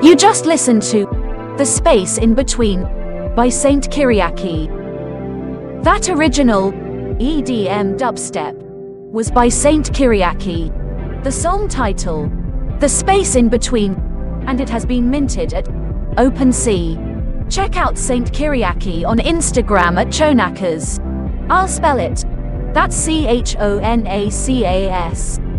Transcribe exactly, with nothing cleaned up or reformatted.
You just listened to The Space in Between by Saint Kyriaki. That original E D M dubstep was by Saint Kyriaki. The song title, The Space in Between, and it has been minted at OpenSea. Check out Saint Kyriaki on Instagram at Chonakas. I'll spell it. That's C H O N A C A S.